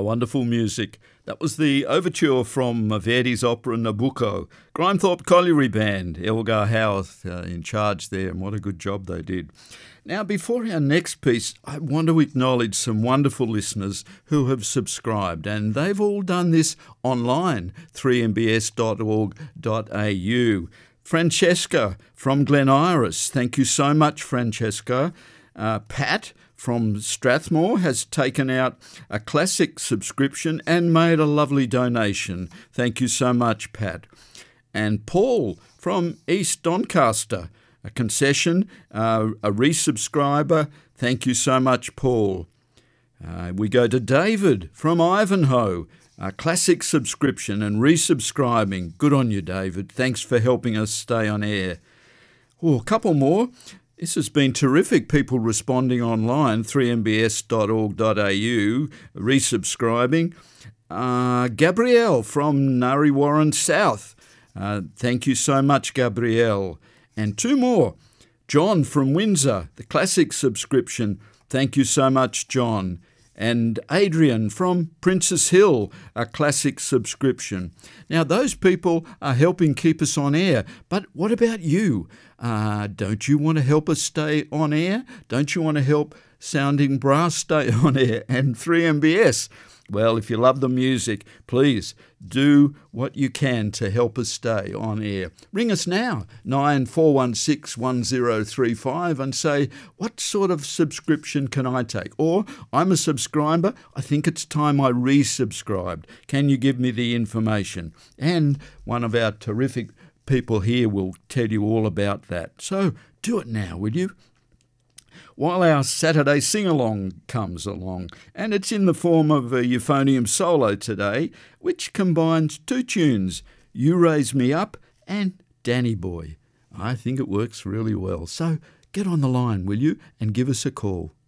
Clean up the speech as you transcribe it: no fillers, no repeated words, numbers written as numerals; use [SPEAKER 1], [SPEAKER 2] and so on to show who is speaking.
[SPEAKER 1] Wonderful music. That was the overture from Verdi's opera Nabucco. Grimethorpe Colliery Band, Elgar Howarth in charge there, and what a good job they did. Now, before our next piece, I want to acknowledge some wonderful listeners who have subscribed, and they've all done this online, 3mbs.org.au. Francesca from Glen Iris, thank you so much, Francesca. Pat from Strathmore has taken out a classic subscription and made a lovely donation. Thank you so much, Pat. And Paul from East Doncaster, a concession, a resubscriber. Thank you so much, Paul. We go to David from Ivanhoe, a classic subscription and resubscribing. Good on you, David. Thanks for helping us stay on air. Oh, a couple more. This has been terrific, people responding online, 3mbs.org.au, resubscribing. Gabrielle from Nari Warren South. Thank you so much, Gabrielle. And two more. John from Windsor, the classic subscription. Thank you so much, John. And Adrian from Princess Hill, a classic subscription. Now, those people are helping keep us on air, but what about you? Don't you want to help us stay on air? Don't you want to help Sounding Brass stay on air and 3MBS? Well, if you love the music, please do what you can to help us stay on air. Ring us now, 94161035, and say, what sort of subscription can I take? Or, I'm a subscriber, I think it's time I resubscribed. Can you give me the information? And one of our terrific people here will tell you all about that. So, do it now, will you? While our Saturday sing-along comes along, and it's in the form of a euphonium solo today, which combines two tunes, You Raise Me Up and Danny Boy. I think it works really well. So get on the line, will you, and give us a call.